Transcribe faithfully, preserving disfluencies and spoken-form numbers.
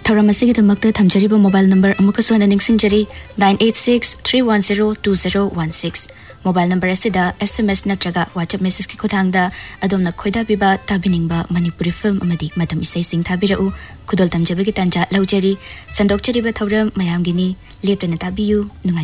थौरम असिगिदमक्ता थमजरिबा mobile number अमुकसोना निंगसिंजरी nine eight six three one zero two zero one six mobile number असिदा SMS नत्रगा WhatsApp message की खुथांगदा अदोमना खोइदा बिबा ताबिनिंगबा Manipuri film अमदी मदम इसै सिंग थाबिरउ खुदोल तमजबगी तंजा लौजरी संदोकचरिबा थौरम मयामगिनी लेपतना ताबियु नुंगाइ